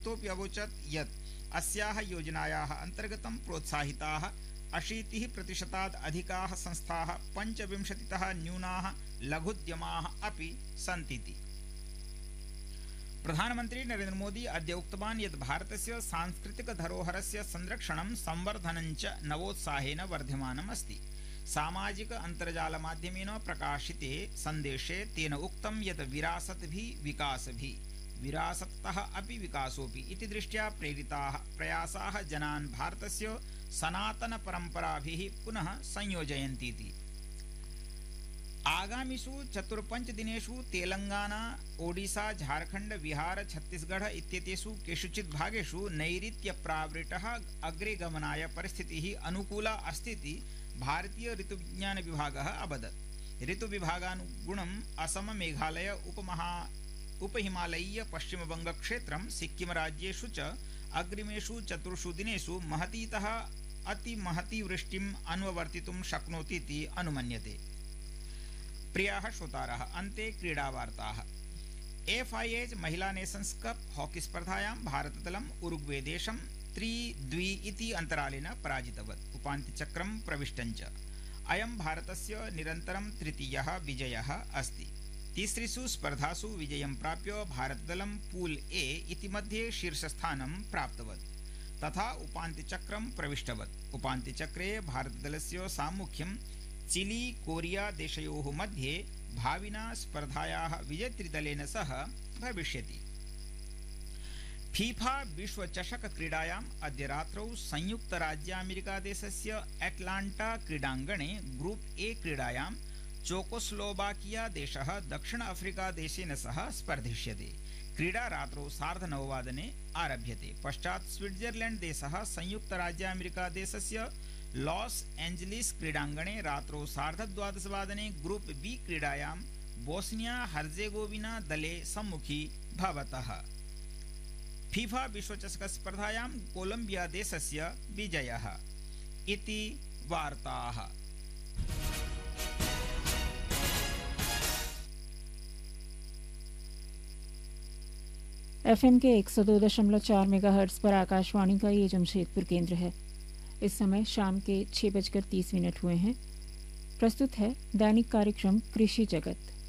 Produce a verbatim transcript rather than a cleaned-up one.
तोपि अवोचत् यत् अस्याः योजनायाः अन्तर्गतं प्रोत्साहिताः अशीतिः प्रतिशतात् अधिकाः संस्थाः पञ्चविंशतितः न्यूनाः लघुद्यमाः अपि सन्तीति। प्रधानमन्त्री नरेन्द्र मोदी अद्य उक्तवान् यत् भारतस्य सांस्कृतिक धरोहरस्य संरक्षणं संवर्धनं च नवोत्साहेन वर्धमानम् अस्ति। सामाजिक अन्तर्जाल माध्यमेन प्रकाशिते सन्देशे तेन उक्तं यत् विरासत् भी विकास भी विरासतः अपि विकासोऽपि इति दृष्ट्या प्रेरिताः प्रयासाः जनान् भारतस्य सनातन परम्पराभिः पुनः संयोजयन्तीति। आगामिषु चतुर्पञ्च दिनेषु तेलंगाना, ओडिशा, झारखंड, बिहार, छत्तीसगढ़ इत्येतेषु केषुचित् भागेषु नैऋत्यप्रावृतः अग्रे गमनाय परिस्थितिः अनुकूला अस्तीति भारतीय ऋतुविज्ञान विभागः अवदत्। ऋतुविभागानुगुणम् असम, मेघालय, उपमहा उपहिमालयीय पश्चिमबंग क्षेत्रं, सिक्किम राज्येषु च अग्रिमेषु चतुर्षु दिनेषु महतीतः अतिमहती वृष्टिम् अनुवर्तितुं शक्नोतीति अनुमन्यते। प्रियाः श्रोतारः, अन्ते क्रीडावार्ताः। एफ आई एच महिला नेशन्स् कप हॉकी स्पर्धायां भारतदलम् उरुग्वे देशं त्रि द्वि इति अन्तरालेन पराजितवत् उपान्त्यचक्रं प्रविष्टञ्च। अयं भारतस्य निरन्तरं तृतीयः विजयः अस्ति। तिसृषु स्पर्धासु विजयं प्राप्य भारतदलं पूल ए इति मध्ये शीर्षस्थानं प्राप्तवत् तथा उपान्त्यचक्रं प्रविष्टवत्। उपान्त्यचक्रे भारतदलस्य साम्मुख्यं चिली, कोरिया देशयोः मध्ये भाविना स्पर्धायाः विजेतृदलेन सह भविष्यति। फीफा विश्वचषक क्रीडायाम् अद्य रात्रौ संयुक्तराज्यामेरिकादेशस्य एटलाण्टा क्रीडाङ्गणे ग्रुप ए क्रीडायां चेकोस्लोवाकिया देशः दक्षिण अफ्रीका देशेन सह स्पर्धिष्यते। क्रीडा रात्रौ सार्धनववादने आरभ्यते। पश्चात् स्विट्जरलैंड देशः संयुक्तराज्यामेरिकादेशस्य लॉस एंजलिस क्रीडाङ्गणे रात्रौ सार्धद्वादशवादने ग्रुप बी क्रीडायां बोस्निया हर्जेगोविना दले सम्मुखी भवतः। फीफा विश्वचषक स्पर्धायां कोलंबिया देशस्य विजयः इति वार्ताः। एफएम के एक सौ दो दशमलव चार मेगाहर्ट्ज पर आकाशवाणी का ये जमशेदपुर केंद्र है। इस समय शाम के छह बजकर तीस मिनट हुए हैं। प्रस्तुत है दैनिक कार्यक्रम कृषि जगत।